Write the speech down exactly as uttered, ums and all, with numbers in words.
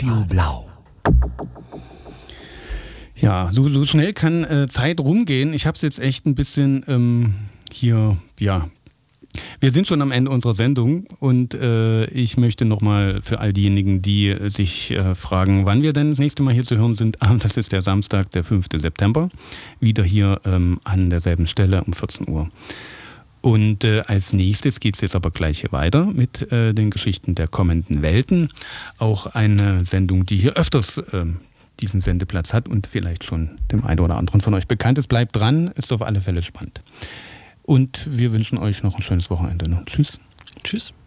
Radio Blau. Ja, so, so schnell kann äh, Zeit rumgehen. Ich habe es jetzt echt ein bisschen ähm, hier, ja, wir sind schon am Ende unserer Sendung und äh, ich möchte nochmal für all diejenigen, die äh, sich äh, fragen, wann wir denn das nächste Mal hier zu hören sind, ah, das ist der Samstag, der fünften September, wieder hier ähm, an derselben Stelle um vierzehn Uhr. Und äh, als nächstes geht es jetzt aber gleich hier weiter mit äh, den Geschichten der kommenden Welten. Auch eine Sendung, die hier öfters äh, diesen Sendeplatz hat und vielleicht schon dem einen oder anderen von euch bekannt ist. Bleibt dran, ist auf alle Fälle spannend. Und wir wünschen euch noch ein schönes Wochenende. Tschüss. Tschüss.